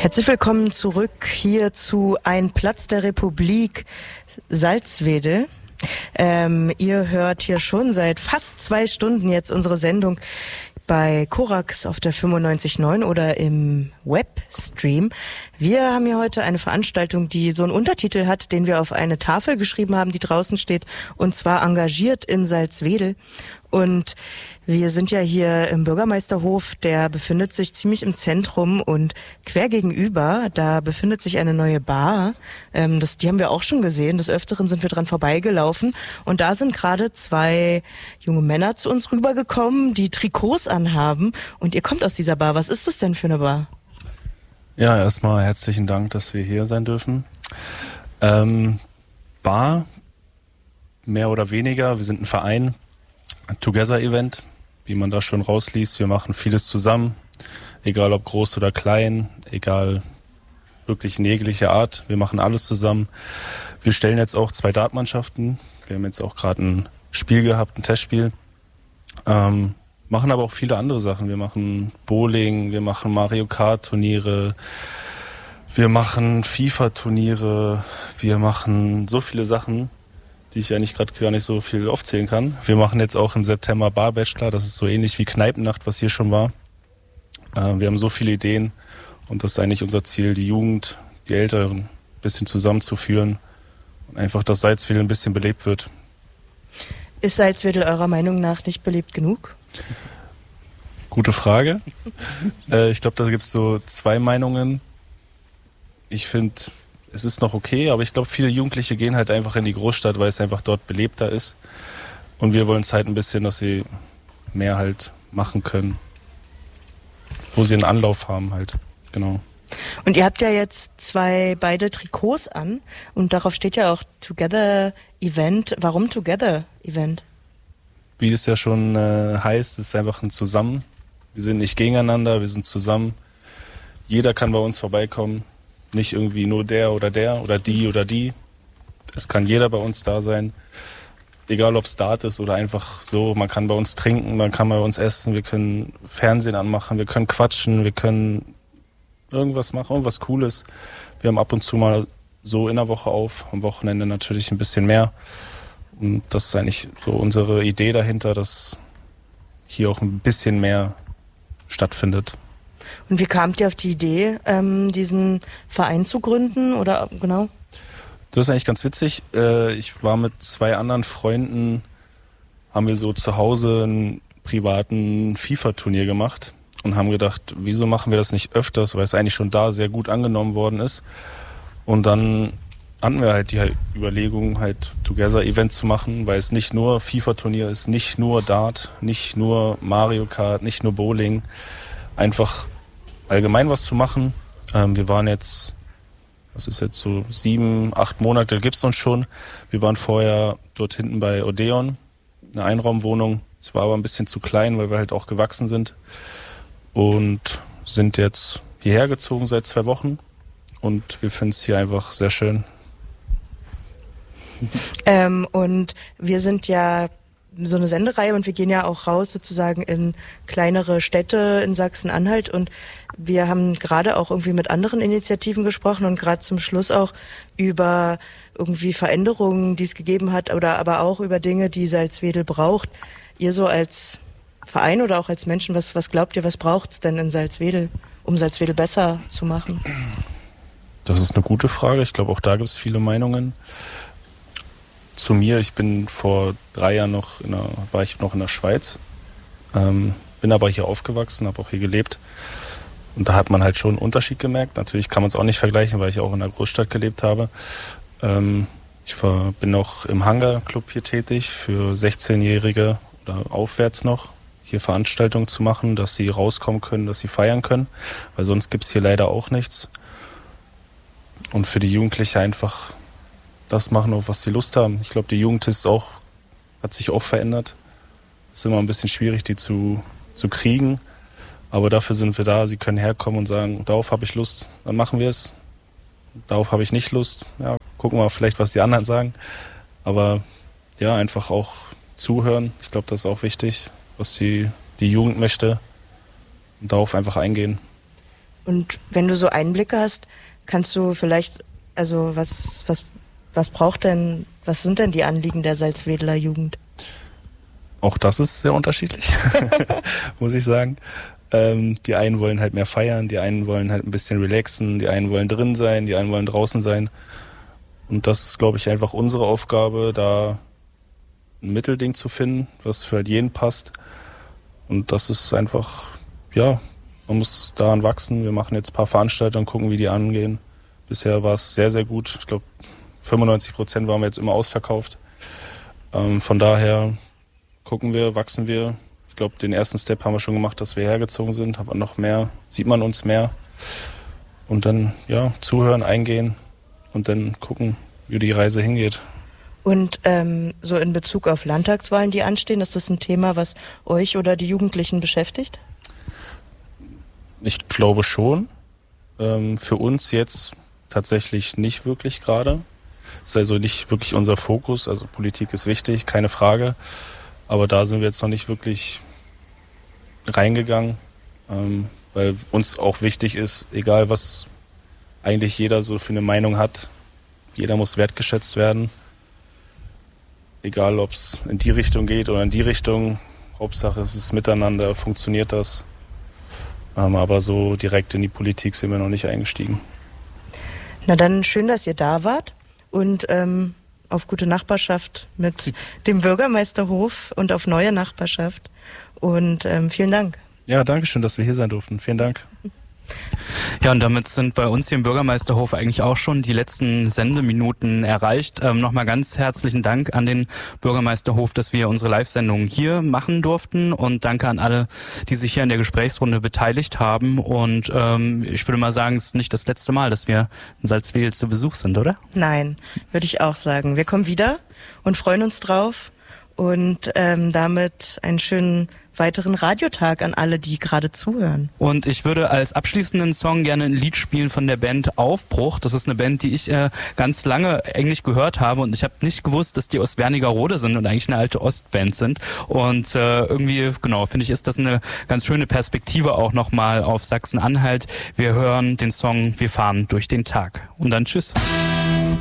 Herzlich willkommen zurück hier zu Ein Platz der Republik Salzwedel. Ihr hört hier schon seit fast 2 Stunden jetzt unsere Sendung bei Korax auf der 95.9 oder im Webstream. Wir haben hier heute eine Veranstaltung, die so einen Untertitel hat, den wir auf eine Tafel geschrieben haben, die draußen steht, und zwar engagiert in Salzwedel. Und wir sind ja hier im Bürgermeisterhof, der befindet sich ziemlich im Zentrum, und quer gegenüber, da befindet sich eine neue Bar. Die haben wir auch schon gesehen. Des Öfteren sind wir dran vorbeigelaufen, und da sind gerade 2 junge Männer zu uns rübergekommen, die Trikots anhaben, und ihr kommt aus dieser Bar. Was ist das denn für eine Bar? Ja, erstmal herzlichen Dank, dass wir hier sein dürfen. Bar, mehr oder weniger, wir sind ein Verein, ein Together-Event, wie man da schon rausliest. Wir machen vieles zusammen, egal ob groß oder klein, egal wirklich in jeglicher Art. Wir machen alles zusammen. Wir stellen jetzt auch 2 Dartmannschaften. Wir haben jetzt auch gerade ein Spiel gehabt, ein Testspiel. Machen aber auch viele andere Sachen. Wir machen Bowling, wir machen Mario Kart Turniere, wir machen FIFA Turniere, wir machen so viele Sachen, die ich eigentlich gerade gar nicht so viel aufzählen kann. Wir machen jetzt auch im September Bar Bachelor, das ist so ähnlich wie Kneipennacht, was hier schon war. Wir haben so viele Ideen, und das ist eigentlich unser Ziel, die Jugend, die Älteren ein bisschen zusammenzuführen und einfach, dass Salzwedel ein bisschen belebt wird. Ist Salzwedel eurer Meinung nach nicht belebt genug? Gute Frage. Ich glaube, da gibt es so 2 Meinungen. Ich finde, es ist noch okay, aber ich glaube, viele Jugendliche gehen halt einfach in die Großstadt, weil es einfach dort belebter ist. Und wir wollen es halt ein bisschen, dass sie mehr halt machen können, wo sie einen Anlauf haben halt, genau. Und ihr habt ja jetzt beide Trikots an, und darauf steht ja auch Together Event. Warum Together Event? Wie es ja schon heißt, es ist einfach ein Zusammen. Wir sind nicht gegeneinander, wir sind zusammen. Jeder kann bei uns vorbeikommen. Nicht irgendwie nur der oder die oder die. Es kann jeder bei uns da sein. Egal ob es Dart ist oder einfach so. Man kann bei uns trinken, man kann bei uns essen, wir können Fernsehen anmachen, wir können quatschen, wir können irgendwas machen, irgendwas Cooles. Wir haben ab und zu mal so in der Woche auf, am Wochenende natürlich ein bisschen mehr. Und das ist eigentlich so unsere Idee dahinter, dass hier auch ein bisschen mehr stattfindet. Und wie kamt ihr auf die Idee, diesen Verein zu gründen, oder genau? Das ist eigentlich ganz witzig. Ich war mit 2 anderen Freunden, haben wir so zu Hause einen privaten FIFA-Turnier gemacht und haben gedacht, wieso machen wir das nicht öfters, weil es eigentlich schon da sehr gut angenommen worden ist. Und dann hatten wir halt die Überlegung, halt Together-Event zu machen, weil es nicht nur FIFA-Turnier ist, nicht nur Dart, nicht nur Mario Kart, nicht nur Bowling. Einfach allgemein was zu machen. Wir waren jetzt, das ist jetzt so 7, 8 Monate, gibt es uns schon. Wir waren vorher dort hinten bei Odeon, eine Einraumwohnung. Es war aber ein bisschen zu klein, weil wir halt auch gewachsen sind. Und sind jetzt hierher gezogen seit 2 Wochen. Und wir finden es hier einfach sehr schön. Und wir sind ja so eine Sendereihe, und wir gehen ja auch raus sozusagen in kleinere Städte in Sachsen-Anhalt, und wir haben gerade auch irgendwie mit anderen Initiativen gesprochen und gerade zum Schluss auch über irgendwie Veränderungen, die es gegeben hat, oder aber auch über Dinge, die Salzwedel braucht. Ihr so als Verein oder auch als Menschen, was glaubt ihr, was braucht es denn in Salzwedel, um Salzwedel besser zu machen? Das ist eine gute Frage. Ich glaube, auch da gibt es viele Meinungen. Zu mir, ich bin vor 3 Jahren war ich noch in der Schweiz, bin aber hier aufgewachsen, habe auch hier gelebt, und da hat man halt schon einen Unterschied gemerkt. Natürlich kann man es auch nicht vergleichen, weil ich auch in der Großstadt gelebt habe. Ich bin auch im Hangar Club hier tätig, für 16-Jährige oder aufwärts noch, hier Veranstaltungen zu machen, dass sie rauskommen können, dass sie feiern können, weil sonst gibt es hier leider auch nichts. Und für die Jugendlichen einfach das machen, auf was sie Lust haben. Ich glaube, die Jugend hat sich auch verändert. Es ist immer ein bisschen schwierig, die zu kriegen. Aber dafür sind wir da. Sie können herkommen und sagen, darauf habe ich Lust, dann machen wir es. Darauf habe ich nicht Lust. Ja, gucken wir vielleicht, was die anderen sagen. Aber ja, einfach auch zuhören. Ich glaube, das ist auch wichtig, was die Jugend möchte. Und darauf einfach eingehen. Und wenn du so Einblicke hast, kannst du vielleicht, also was sind denn die Anliegen der Salzwedler Jugend? Auch das ist sehr unterschiedlich, muss ich sagen. Die einen wollen halt mehr feiern, die einen wollen halt ein bisschen relaxen, die einen wollen drin sein, die einen wollen draußen sein. Und das ist, glaube ich, einfach unsere Aufgabe, da ein Mittelding zu finden, was für halt jeden passt. Und das ist einfach, ja, man muss daran wachsen. Wir machen jetzt ein paar Veranstaltungen, gucken, wie die angehen. Bisher war es sehr, sehr gut. Ich glaube, 95% waren wir jetzt immer ausverkauft. Von daher gucken wir, wachsen wir. Ich glaube, den ersten Step haben wir schon gemacht, dass wir hergezogen sind. Aber noch mehr, sieht man uns mehr. Und dann, ja, zuhören, eingehen und dann gucken, wie die Reise hingeht. Und so in Bezug auf Landtagswahlen, die anstehen, ist das ein Thema, was euch oder die Jugendlichen beschäftigt? Ich glaube schon. Für uns jetzt tatsächlich nicht wirklich gerade. Ist also nicht wirklich unser Fokus. Also Politik ist wichtig, keine Frage. Aber da sind wir jetzt noch nicht wirklich reingegangen, weil uns auch wichtig ist, egal was eigentlich jeder so für eine Meinung hat, jeder muss wertgeschätzt werden. Egal, ob es in die Richtung geht oder in die Richtung. Hauptsache, es ist miteinander, funktioniert das. Aber so direkt in die Politik sind wir noch nicht eingestiegen. Na dann schön, dass ihr da wart und auf gute Nachbarschaft mit dem Bürgermeisterhof und auf neue Nachbarschaft. Und vielen Dank. Ja, danke schön, dass wir hier sein durften. Vielen Dank. Ja, und damit sind bei uns hier im Bürgermeisterhof eigentlich auch schon die letzten Sendeminuten erreicht. Nochmal ganz herzlichen Dank an den Bürgermeisterhof, dass wir unsere Live-Sendung hier machen durften, und danke an alle, die sich hier an der Gesprächsrunde beteiligt haben. Und ich würde mal sagen, es ist nicht das letzte Mal, dass wir in Salzwedel zu Besuch sind, oder? Nein, würde ich auch sagen. Wir kommen wieder und freuen uns drauf und damit einen schönen weiteren Radiotag an alle, die gerade zuhören. Und ich würde als abschließenden Song gerne ein Lied spielen von der Band Aufbruch. Das ist eine Band, die ich ganz lange eigentlich gehört habe, und ich habe nicht gewusst, dass die aus Wernigerode sind und eigentlich eine alte Ostband sind. Und irgendwie, genau, finde ich, ist das eine ganz schöne Perspektive auch nochmal auf Sachsen-Anhalt. Wir hören den Song Wir fahren durch den Tag. Und dann tschüss.